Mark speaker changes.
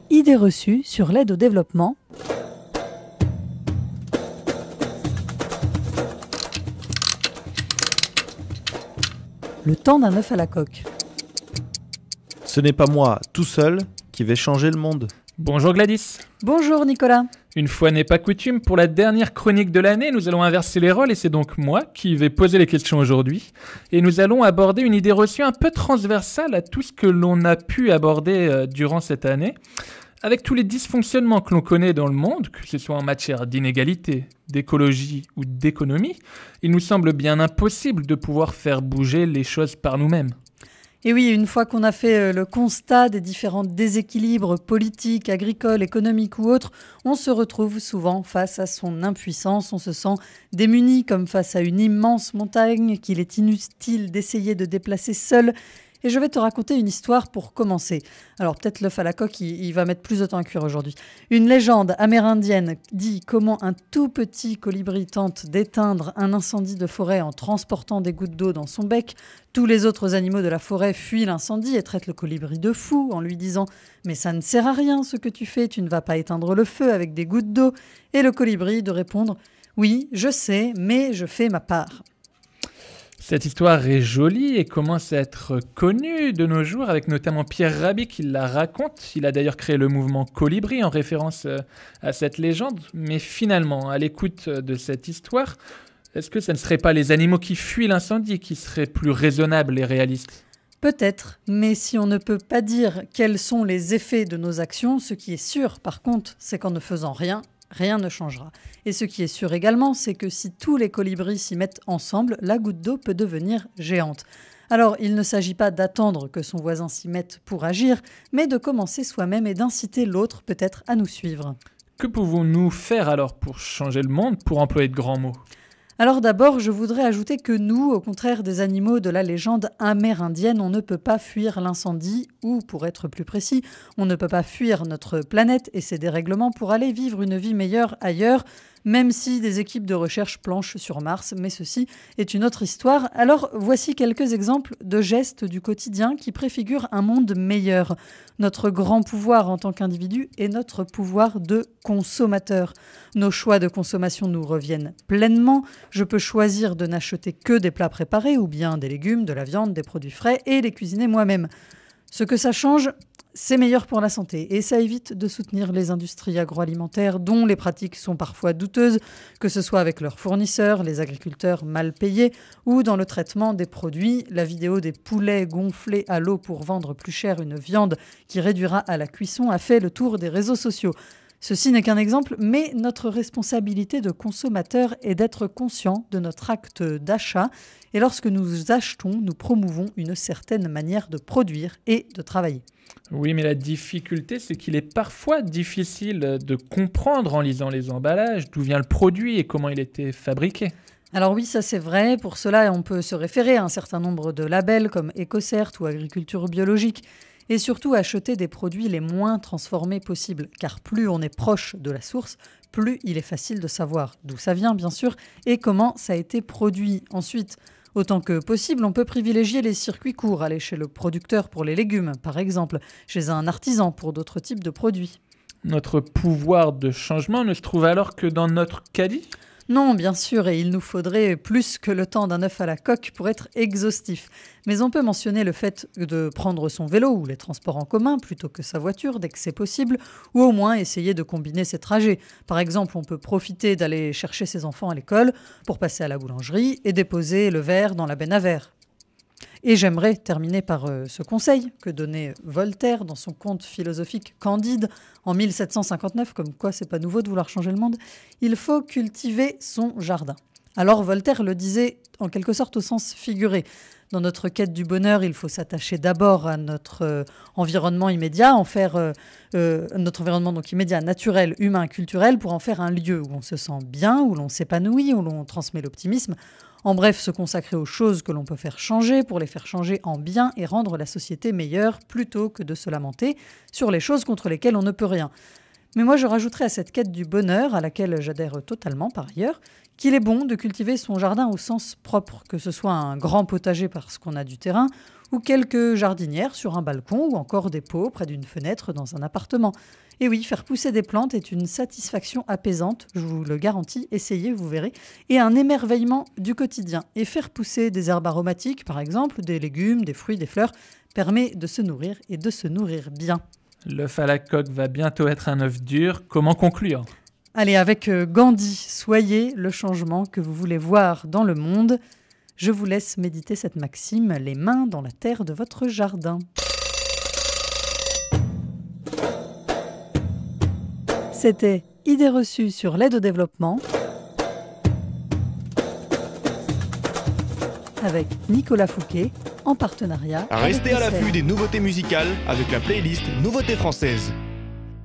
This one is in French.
Speaker 1: Idées reçues sur l'aide au développement. Le temps d'un œuf à la coque.
Speaker 2: Ce n'est pas moi, tout seul, qui vais changer le monde.
Speaker 3: Bonjour Gladys.
Speaker 1: Bonjour Nicolas.
Speaker 3: Une fois n'est pas coutume, pour la dernière chronique de l'année, nous allons inverser les rôles et c'est donc moi qui vais poser les questions aujourd'hui. Et nous allons aborder une idée reçue un peu transversale à tout ce que l'on a pu aborder durant cette année. Avec tous les dysfonctionnements que l'on connaît dans le monde, que ce soit en matière d'inégalité, d'écologie ou d'économie, il nous semble bien impossible de pouvoir faire bouger les choses par nous-mêmes.
Speaker 1: Et oui, une fois qu'on a fait le constat des différents déséquilibres politiques, agricoles, économiques ou autres, on se retrouve souvent face à son impuissance. On se sent démuni comme face à une immense montagne qu'il est inutile d'essayer de déplacer seul. Et je vais te raconter une histoire pour commencer. Alors peut-être l'œuf à la coque, il va mettre plus de temps à cuire aujourd'hui. Une légende amérindienne dit comment un tout petit colibri tente d'éteindre un incendie de forêt en transportant des gouttes d'eau dans son bec. Tous les autres animaux de la forêt fuient l'incendie et traitent le colibri de fou en lui disant « Mais ça ne sert à rien ce que tu fais, tu ne vas pas éteindre le feu avec des gouttes d'eau. » Et le colibri de répondre « Oui, je sais, mais je fais ma part. »
Speaker 3: Cette histoire est jolie et commence à être connue de nos jours, avec notamment Pierre Rabhi qui la raconte. Il a d'ailleurs créé le mouvement Colibri en référence à cette légende. Mais finalement, à l'écoute de cette histoire, est-ce que ce ne serait pas les animaux qui fuient l'incendie qui seraient plus raisonnables et réalistes ?
Speaker 1: Peut-être, mais si on ne peut pas dire quels sont les effets de nos actions, ce qui est sûr, par contre, c'est qu'en ne faisant rien, rien ne changera. Et ce qui est sûr également, c'est que si tous les colibris s'y mettent ensemble, la goutte d'eau peut devenir géante. Alors, il ne s'agit pas d'attendre que son voisin s'y mette pour agir, mais de commencer soi-même et d'inciter l'autre peut-être à nous suivre.
Speaker 3: Que pouvons-nous faire alors pour changer le monde, pour employer de grands mots ?
Speaker 1: Alors d'abord, je voudrais ajouter que nous, au contraire des animaux de la légende amérindienne, on ne peut pas fuir l'incendie, ou pour être plus précis, on ne peut pas fuir notre planète et ses dérèglements pour aller vivre une vie meilleure ailleurs, même si des équipes de recherche planchent sur Mars, mais ceci est une autre histoire. Alors voici quelques exemples de gestes du quotidien qui préfigurent un monde meilleur. Notre grand pouvoir en tant qu'individu est notre pouvoir de consommateur. Nos choix de consommation nous reviennent pleinement. Je peux choisir de n'acheter que des plats préparés ou bien des légumes, de la viande, des produits frais et les cuisiner moi-même. Ce que ça change, c'est meilleur pour la santé et ça évite de soutenir les industries agroalimentaires dont les pratiques sont parfois douteuses, que ce soit avec leurs fournisseurs, les agriculteurs mal payés ou dans le traitement des produits. La vidéo des poulets gonflés à l'eau pour vendre plus cher une viande qui réduira à la cuisson a fait le tour des réseaux sociaux. Ceci n'est qu'un exemple, mais notre responsabilité de consommateur est d'être conscient de notre acte d'achat. Et lorsque nous achetons, nous promouvons une certaine manière de produire et de travailler.
Speaker 3: Oui, mais la difficulté, c'est qu'il est parfois difficile de comprendre en lisant les emballages d'où vient le produit et comment il était fabriqué.
Speaker 1: Alors oui, ça c'est vrai. Pour cela, on peut se référer à un certain nombre de labels comme EcoCert ou Agriculture biologique. Et surtout acheter des produits les moins transformés possibles, car plus on est proche de la source, plus il est facile de savoir d'où ça vient, bien sûr, et comment ça a été produit. Ensuite, autant que possible, on peut privilégier les circuits courts, aller chez le producteur pour les légumes, par exemple, chez un artisan pour d'autres types de produits.
Speaker 3: Notre pouvoir de changement ne se trouve alors que dans notre caddie ?
Speaker 1: Non, bien sûr, et il nous faudrait plus que le temps d'un œuf à la coque pour être exhaustif. Mais on peut mentionner le fait de prendre son vélo ou les transports en commun plutôt que sa voiture dès que c'est possible, ou au moins essayer de combiner ses trajets. Par exemple, on peut profiter d'aller chercher ses enfants à l'école pour passer à la boulangerie et déposer le verre dans la benne à verre. Et j'aimerais terminer par ce conseil que donnait Voltaire dans son conte philosophique Candide en 1759, comme quoi c'est pas nouveau de vouloir changer le monde. Il faut cultiver son jardin. Alors Voltaire le disait en quelque sorte au sens figuré. Dans notre quête du bonheur, il faut s'attacher d'abord à notre environnement immédiat, notre environnement donc immédiat, naturel, humain, culturel, pour en faire un lieu où on se sent bien, où l'on s'épanouit, où l'on transmet l'optimisme. En bref, se consacrer aux choses que l'on peut faire changer pour les faire changer en bien et rendre la société meilleure plutôt que de se lamenter sur les choses contre lesquelles on ne peut rien. Mais moi, je rajouterais à cette quête du bonheur, à laquelle j'adhère totalement par ailleurs, qu'il est bon de cultiver son jardin au sens propre, que ce soit un grand potager parce qu'on a du terrain, ou quelques jardinières sur un balcon, ou encore des pots près d'une fenêtre dans un appartement. Et oui, faire pousser des plantes est une satisfaction apaisante, je vous le garantis, essayez, vous verrez, et un émerveillement du quotidien. Et faire pousser des herbes aromatiques, par exemple, des légumes, des fruits, des fleurs, permet de se nourrir et de se nourrir bien.
Speaker 3: L'œuf à la coque va bientôt être un œuf dur. Comment conclure ?
Speaker 1: Allez, avec Gandhi, soyez le changement que vous voulez voir dans le monde. Je vous laisse méditer cette maxime, les mains dans la terre de votre jardin. C'était Idées reçues sur l'aide au développement avec Nicolas Fouquet en partenariat.
Speaker 4: Restez
Speaker 1: avec
Speaker 4: à l'affût
Speaker 1: l'ICR.
Speaker 4: des nouveautés musicales avec la playlist Nouveautés françaises.